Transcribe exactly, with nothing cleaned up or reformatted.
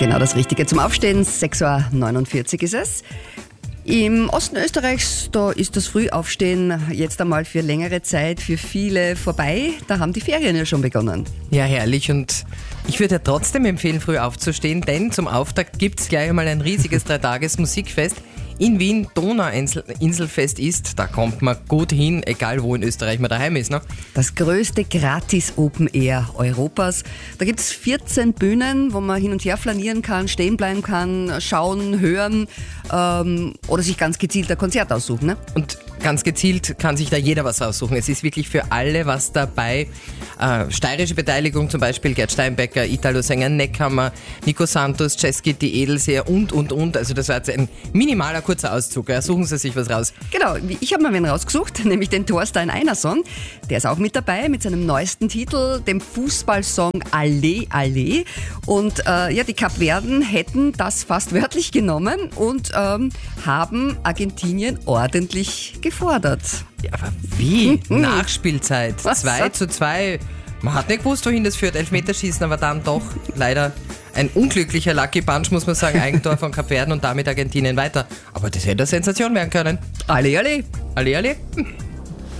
Genau das Richtige zum Aufstehen. sechs Uhr neunundvierzig ist es. Im Osten Österreichs, da ist das Frühaufstehen jetzt einmal für längere Zeit für viele vorbei. Da haben die Ferien ja schon begonnen. Ja, herrlich. Und ich würde ja trotzdem empfehlen, früh aufzustehen, denn zum Auftakt gibt es gleich einmal ein riesiges Dreitages-Musikfest. In Wien Donauinselfest ist, da kommt man gut hin, egal wo in Österreich man daheim ist. Ne? Das größte Gratis-Open-Air Europas. Da gibt es vierzehn Bühnen, wo man hin und her flanieren kann, stehen bleiben kann, schauen, hören ähm, oder sich ganz gezielt ein Konzert aussuchen. Ne? Und ganz gezielt kann sich da jeder was aussuchen. Es ist wirklich für alle was dabei. Äh, steirische Beteiligung, zum Beispiel Gerd Steinbecker, Italo-Sänger Neckhammer, Nico Santos, Chesky, die Edelseher und, und, und. Also das war jetzt ein minimaler kurzer Auszug. Ja. Suchen Sie sich was raus. Genau, ich habe mir einen rausgesucht, nämlich den Thorstein Einarsson. Der ist auch mit dabei mit seinem neuesten Titel, dem Fußballsong Allez, Allez. Und äh, ja, die Kapverden hätten das fast wörtlich genommen und ähm, haben Argentinien ordentlich gefordert. Ja, aber wie? Nachspielzeit. zwei zu zwei. Man hat nicht gewusst, wohin das führt. Elfmeterschießen, aber dann doch leider ein unglücklicher Lucky Punch, muss man sagen. Eigentor von Kapverden und damit Argentinien weiter. Aber das hätte eine Sensation werden können. Allez, allez. Allez, allez.